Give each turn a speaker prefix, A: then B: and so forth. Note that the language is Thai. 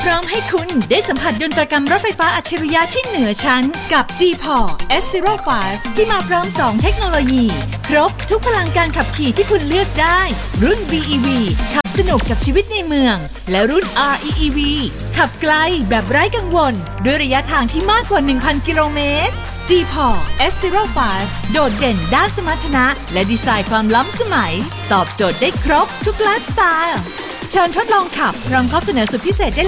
A: ร้อมให้คุณได้สัมผัสยนตรกรรมรถไฟฟ้าอัจฉริยะที่เหนือชั้นกับ D-Port S05 ที่มาพร้อม2เทคโนโลยีครบทุกพลังการขับขี่ที่คุณเลือกได้รุ่น BEV ขับสนุกกับชีวิตในเมืองและรุ่น REEV ขับไกลแบบไร้กังวลด้วยระยะทางที่มากกว่า 1,000 กิโลเมตร D-Port S05 โดดเด่นด้านสมรรถนะและดีไซน์ความล้ำสมัยตอบโจทย์ได้ครบทุกไลฟ์สไตล์เชิญทดลองขับพร้อมข้อเสนอสุดพิเศษได้